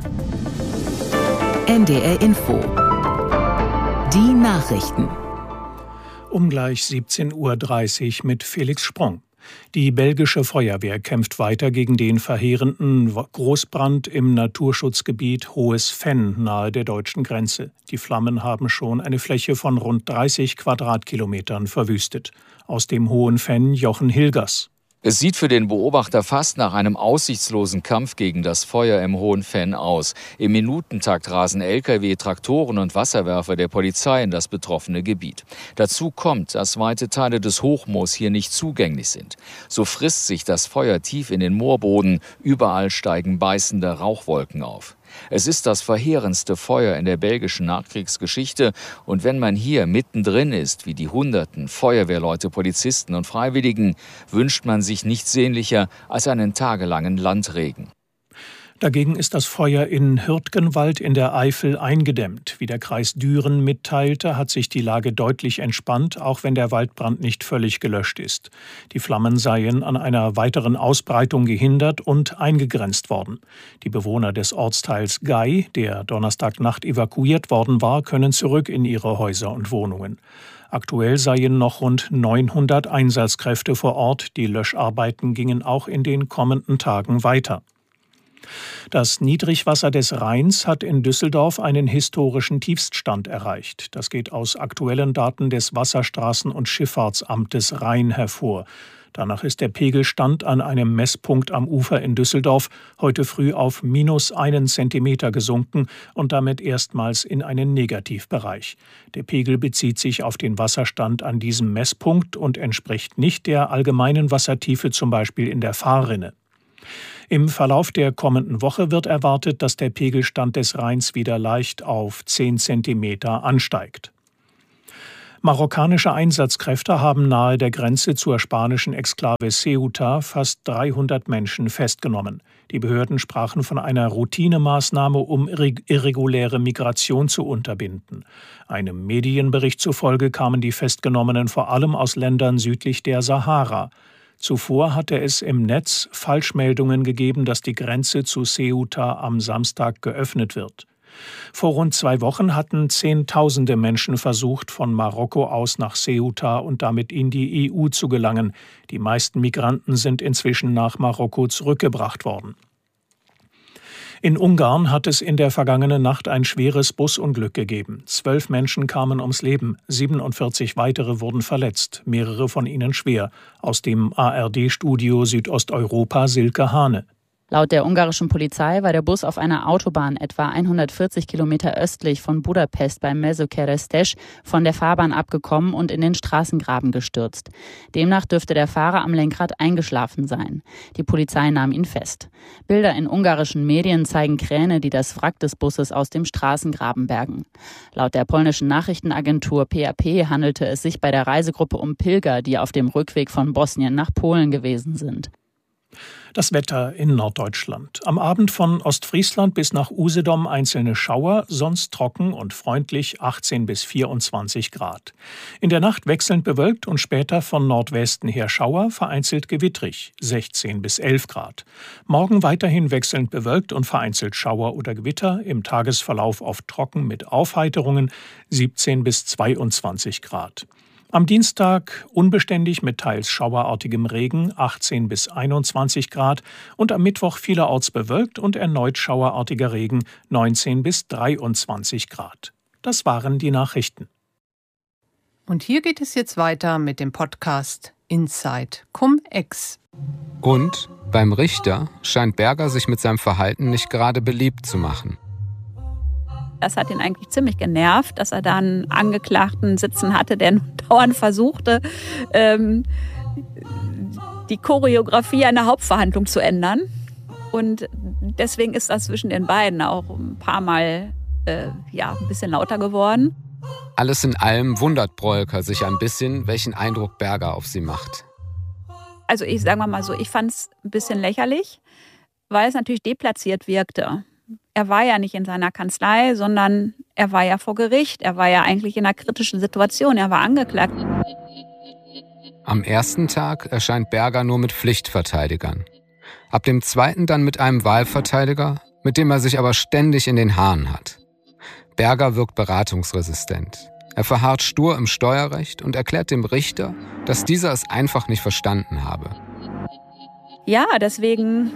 NDR Info. Die Nachrichten. Um gleich 17:30 Uhr mit Felix Sprung. Die belgische Feuerwehr kämpft weiter gegen den verheerenden Großbrand im Naturschutzgebiet Hohes Venn nahe der deutschen Grenze. Die Flammen haben schon eine Fläche von rund 30 Quadratkilometern verwüstet. Aus dem Hohen Venn Jochen Hilgers. Es sieht für den Beobachter fast nach einem aussichtslosen Kampf gegen das Feuer im Hohen Venn aus. Im Minutentakt rasen Lkw, Traktoren und Wasserwerfer der Polizei in das betroffene Gebiet. Dazu kommt, dass weite Teile des Hochmoos hier nicht zugänglich sind. So frisst sich das Feuer tief in den Moorboden. Überall steigen beißende Rauchwolken auf. Es ist das verheerendste Feuer in der belgischen Nachkriegsgeschichte. Und wenn man hier mittendrin ist, wie die Hunderten Feuerwehrleute, Polizisten und Freiwilligen, wünscht man sich nichts sehnlicher als einen tagelangen Landregen. Dagegen ist das Feuer in Hürtgenwald in der Eifel eingedämmt. Wie der Kreis Düren mitteilte, hat sich die Lage deutlich entspannt, auch wenn der Waldbrand nicht völlig gelöscht ist. Die Flammen seien an einer weiteren Ausbreitung gehindert und eingegrenzt worden. Die Bewohner des Ortsteils Gay, der Donnerstagnacht evakuiert worden war, können zurück in ihre Häuser und Wohnungen. Aktuell seien noch rund 900 Einsatzkräfte vor Ort. Die Löscharbeiten gingen auch in den kommenden Tagen weiter. Das Niedrigwasser des Rheins hat in Düsseldorf einen historischen Tiefststand erreicht. Das geht aus aktuellen Daten des Wasserstraßen- und Schifffahrtsamtes Rhein hervor. Danach ist der Pegelstand an einem Messpunkt am Ufer in Düsseldorf heute früh auf -1 Zentimeter gesunken und damit erstmals in einen Negativbereich. Der Pegel bezieht sich auf den Wasserstand an diesem Messpunkt und entspricht nicht der allgemeinen Wassertiefe, zum Beispiel in der Fahrrinne. Im Verlauf der kommenden Woche wird erwartet, dass der Pegelstand des Rheins wieder leicht auf 10 Zentimeter ansteigt. Marokkanische Einsatzkräfte haben nahe der Grenze zur spanischen Exklave Ceuta fast 300 Menschen festgenommen. Die Behörden sprachen von einer Routinemaßnahme, um irreguläre Migration zu unterbinden. Einem Medienbericht zufolge kamen die Festgenommenen vor allem aus Ländern südlich der Sahara. Zuvor hatte es im Netz Falschmeldungen gegeben, dass die Grenze zu Ceuta am Samstag geöffnet wird. Vor rund 2 Wochen hatten Zehntausende Menschen versucht, von Marokko aus nach Ceuta und damit in die EU zu gelangen. Die meisten Migranten sind inzwischen nach Marokko zurückgebracht worden. In Ungarn hat es in der vergangenen Nacht ein schweres Busunglück gegeben. 12 Menschen kamen ums Leben, 47 weitere wurden verletzt, mehrere von ihnen schwer. Aus dem ARD-Studio Südosteuropa Silke Hane. Laut der ungarischen Polizei war der Bus auf einer Autobahn etwa 140 Kilometer östlich von Budapest bei Mezőkeresztes von der Fahrbahn abgekommen und in den Straßengraben gestürzt. Demnach dürfte der Fahrer am Lenkrad eingeschlafen sein. Die Polizei nahm ihn fest. Bilder in ungarischen Medien zeigen Kräne, die das Wrack des Busses aus dem Straßengraben bergen. Laut der polnischen Nachrichtenagentur PAP handelte es sich bei der Reisegruppe um Pilger, die auf dem Rückweg von Bosnien nach Polen gewesen sind. Das Wetter in Norddeutschland. Am Abend von Ostfriesland bis nach Usedom einzelne Schauer, sonst trocken und freundlich 18 bis 24 Grad. In der Nacht wechselnd bewölkt und später von Nordwesten her Schauer, vereinzelt gewittrig, 16 bis 11 Grad. Morgen weiterhin wechselnd bewölkt und vereinzelt Schauer oder Gewitter, im Tagesverlauf oft trocken mit Aufheiterungen, 17 bis 22 Grad. Am Dienstag unbeständig mit teils schauerartigem Regen, 18 bis 21 Grad und am Mittwoch vielerorts bewölkt und erneut schauerartiger Regen, 19 bis 23 Grad. Das waren die Nachrichten. Und hier geht es jetzt weiter mit dem Podcast Inside Cum-Ex. Und beim Richter scheint Berger sich mit seinem Verhalten nicht gerade beliebt zu machen. Das hat ihn eigentlich ziemlich genervt, dass er da einen Angeklagten sitzen hatte, der dauernd versuchte, die Choreografie einer Hauptverhandlung zu ändern. Und deswegen ist das zwischen den beiden auch ein paar Mal ein bisschen lauter geworden. Alles in allem wundert Broelker sich ein bisschen, welchen Eindruck Berger auf sie macht. Also sagen wir mal so, ich fand es ein bisschen lächerlich, weil es natürlich deplatziert wirkte. Er war ja nicht in seiner Kanzlei, sondern er war ja vor Gericht. Er war ja eigentlich in einer kritischen Situation. Er war angeklagt. Am ersten Tag erscheint Berger nur mit Pflichtverteidigern. Ab dem zweiten dann mit einem Wahlverteidiger, mit dem er sich aber ständig in den Haaren hat. Berger wirkt beratungsresistent. Er verharrt stur im Steuerrecht und erklärt dem Richter, dass dieser es einfach nicht verstanden habe. Ja, deswegen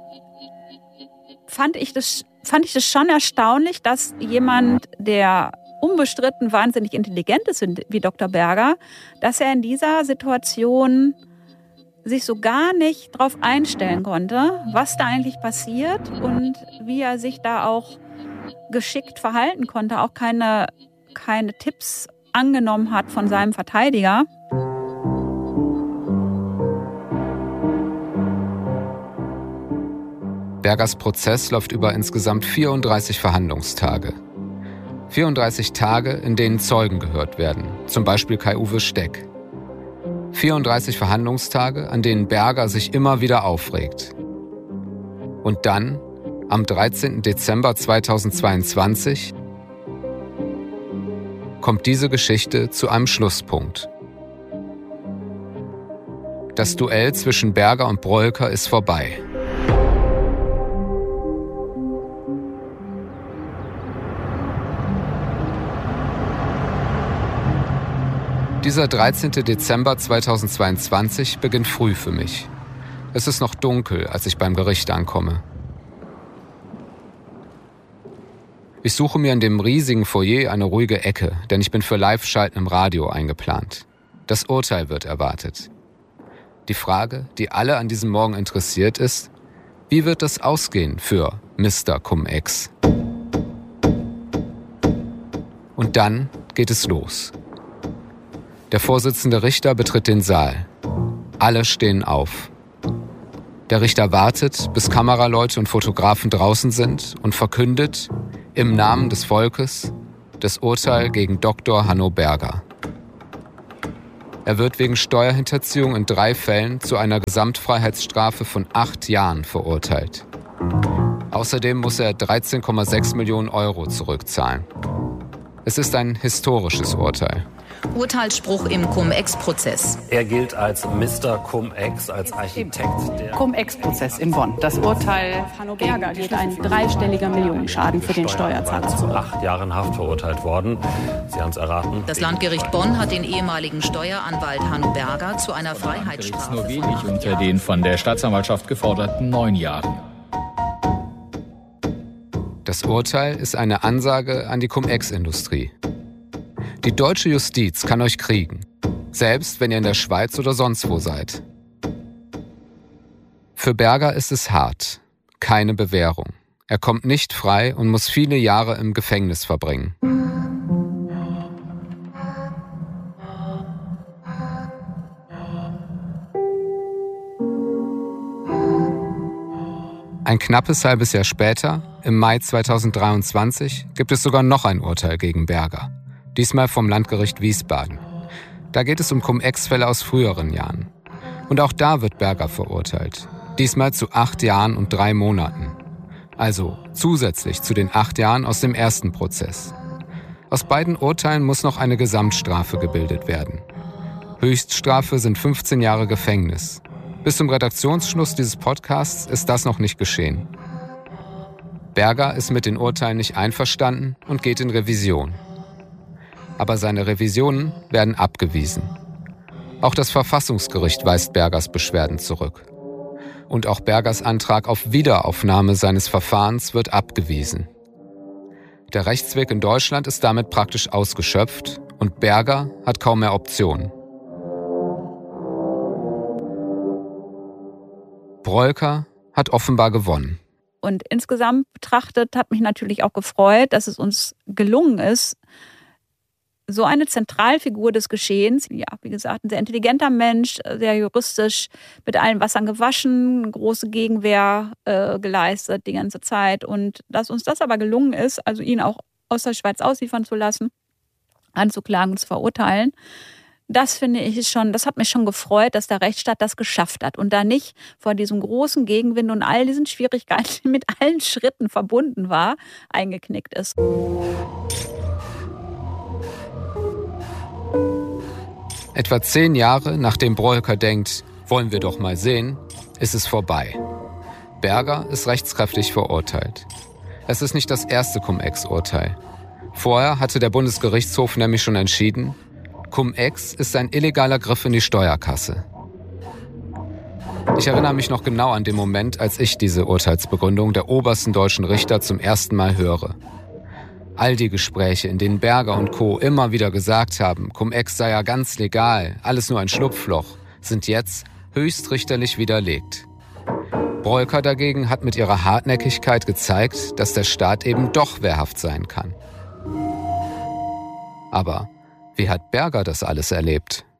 fand ich das schon erstaunlich, dass jemand, der unbestritten wahnsinnig intelligent ist wie Dr. Berger, dass er in dieser Situation sich so gar nicht darauf einstellen konnte, was da eigentlich passiert und wie er sich da auch geschickt verhalten konnte, auch keine Tipps angenommen hat von seinem Verteidiger. Bergers Prozess läuft über insgesamt 34 Verhandlungstage. 34 Tage, in denen Zeugen gehört werden, zum Beispiel Kai-Uwe Steck. 34 Verhandlungstage, an denen Berger sich immer wieder aufregt. Und dann, am 13. Dezember 2022, kommt diese Geschichte zu einem Schlusspunkt. Das Duell zwischen Berger und Broelker ist vorbei. Dieser 13. Dezember 2022 beginnt früh für mich. Es ist noch dunkel, als ich beim Gericht ankomme. Ich suche mir in dem riesigen Foyer eine ruhige Ecke, denn ich bin für Live-Schalten im Radio eingeplant. Das Urteil wird erwartet. Die Frage, die alle an diesem Morgen interessiert, ist, wie wird es ausgehen für Mr. Cum-Ex? Und dann geht es los. Der Vorsitzende Richter betritt den Saal. Alle stehen auf. Der Richter wartet, bis Kameraleute und Fotografen draußen sind und verkündet, im Namen des Volkes, das Urteil gegen Dr. Hanno Berger. Er wird wegen Steuerhinterziehung in 3 Fällen zu einer Gesamtfreiheitsstrafe von 8 Jahren verurteilt. Außerdem muss er 13,6 Millionen Euro zurückzahlen. Es ist ein historisches Urteil. Urteilsspruch im Cum-Ex-Prozess. Er gilt als Mr. Cum-Ex, als Architekt der Cum-Ex-Prozess in Bonn. Das Urteil Hanno Berger geht ein dreistelliger Millionenschaden für den Steuerzahler zu 8 Jahren Haft verurteilt worden. Sie haben es erraten. Das Landgericht Bonn hat den ehemaligen Steueranwalt Hanno Berger zu einer Freiheitsstrafe nur wenig unter den von der Staatsanwaltschaft geforderten 9 Jahren. Das Urteil ist eine Ansage an die Cum-Ex-Industrie. Die deutsche Justiz kann euch kriegen, selbst wenn ihr in der Schweiz oder sonst wo seid. Für Berger ist es hart, keine Bewährung. Er kommt nicht frei und muss viele Jahre im Gefängnis verbringen. Ein knappes halbes Jahr später, im Mai 2023, gibt es sogar noch ein Urteil gegen Berger. Diesmal vom Landgericht Wiesbaden. Da geht es um Cum-Ex-Fälle aus früheren Jahren. Und auch da wird Berger verurteilt. Diesmal zu 8 Jahren und 3 Monaten. Also zusätzlich zu den 8 Jahren aus dem ersten Prozess. Aus beiden Urteilen muss noch eine Gesamtstrafe gebildet werden. Höchststrafe sind 15 Jahre Gefängnis. Bis zum Redaktionsschluss dieses Podcasts ist das noch nicht geschehen. Berger ist mit den Urteilen nicht einverstanden und geht in Revision. Aber seine Revisionen werden abgewiesen. Auch das Verfassungsgericht weist Bergers Beschwerden zurück. Und auch Bergers Antrag auf Wiederaufnahme seines Verfahrens wird abgewiesen. Der Rechtsweg in Deutschland ist damit praktisch ausgeschöpft und Berger hat kaum mehr Optionen. Broelker hat offenbar gewonnen. Und insgesamt betrachtet hat mich natürlich auch gefreut, dass es uns gelungen ist, so eine Zentralfigur des Geschehens, ja, wie gesagt, ein sehr intelligenter Mensch, sehr juristisch, mit allen Wassern gewaschen, große Gegenwehr geleistet die ganze Zeit. Und dass uns das aber gelungen ist, also ihn auch aus der Schweiz ausliefern zu lassen, anzuklagen und zu verurteilen, das finde ich schon, das hat mich schon gefreut, dass der Rechtsstaat das geschafft hat und da nicht vor diesem großen Gegenwind und all diesen Schwierigkeiten, die mit allen Schritten verbunden war, eingeknickt ist. Etwa 10 Jahre nachdem Broelker denkt, wollen wir doch mal sehen, ist es vorbei. Berger ist rechtskräftig verurteilt. Es ist nicht das erste Cum-Ex-Urteil. Vorher hatte der Bundesgerichtshof nämlich schon entschieden, Cum-Ex ist ein illegaler Griff in die Steuerkasse. Ich erinnere mich noch genau an den Moment, als ich diese Urteilsbegründung der obersten deutschen Richter zum ersten Mal höre. All die Gespräche, in denen Berger und Co. immer wieder gesagt haben, Cum-Ex sei ja ganz legal, alles nur ein Schlupfloch, sind jetzt höchstrichterlich widerlegt. Breuker dagegen hat mit ihrer Hartnäckigkeit gezeigt, dass der Staat eben doch wehrhaft sein kann. Aber wie hat Berger das alles erlebt?